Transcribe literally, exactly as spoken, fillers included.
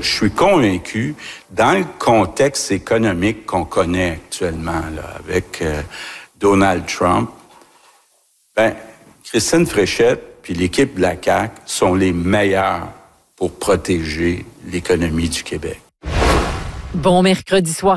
je suis convaincu, dans le contexte économique qu'on connaît actuellement, là, avec euh, Donald Trump, ben, Christine Fréchette puis l'équipe de la C A Q sont les meilleurs pour protéger l'économie du Québec. Bon mercredi soir.